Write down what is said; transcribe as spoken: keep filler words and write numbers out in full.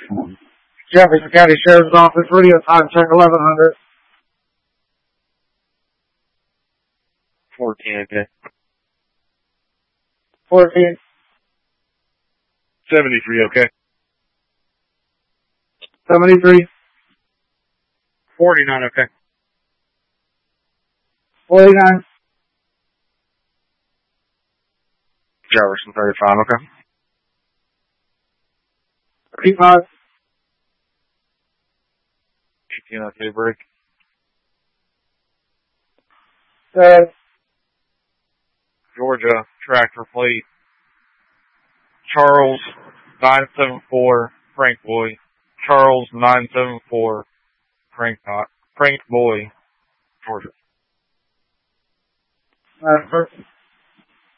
Jefferson County Sheriff's Office, radio time check eleven hundred. fourteen, okay. fourteen. seventy-three, okay. seventy-three. forty-nine, okay. forty-nine. Jefferson, thirty-five, okay. thirty-five. eighteen, okay, break. Dead. Georgia, tractor plate. Charles, nine seven four, Frank Boy. Charles, nine seven four, Frank, uh, Frank Boy, Georgia. Uh,